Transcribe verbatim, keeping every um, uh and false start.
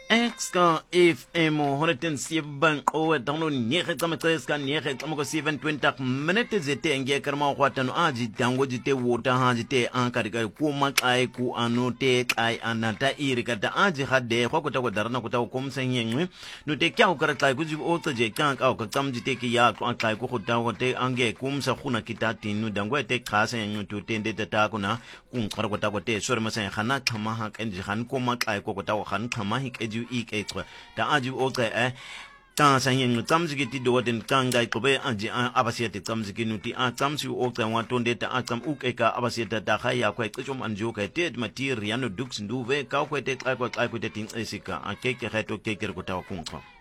Exka F M one oh seven o download nyege tsa mtseska nyege tsa mo seven twenty minute zete nge karma kwatano aji dango jite wota ha jite an karika ku makai ku anote kai anata iri kata aji hade kwa kota ko darana kota ko msenyenwe no te kya ukara kai ku jibo otsa je kan ka ko tsam jite ki ya ko kai ko kota ko te ange kumsa khuna kitati no dango te khasa nyu to tende tata kuna kun khara kota ko te sore masen khana khama ha kenji khan ko makai ko kota ko khan khama hi keju iketwa ta aju oka eh ta sanyen tsamziki ti do den kanga kobe anje abasiete tsamziki nuti a tsamsi oka wa tonde ta atsam ukeka abasiete ta khaya kwa qichom anjo ka te material no dux nduve ka kwa te ka kwa ka kwa te tin esika akeke reto keke ko ta kunqa